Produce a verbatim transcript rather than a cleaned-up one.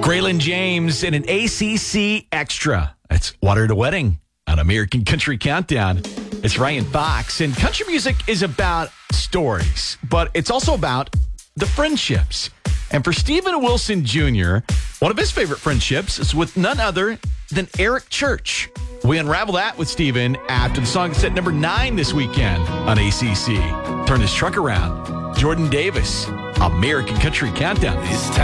Graylin James in an A C C Extra. That's Water to Wedding on American Country Countdown. It's Ryan Fox, and country music is about stories, but it's also about the friendships. And for Stephen Wilson Junior, one of his favorite friendships is with none other than Eric Church. We unravel that with Stephen after the song that's at number nine this weekend on A C C. Turn his truck around. Jordan Davis, American Country Countdown. It's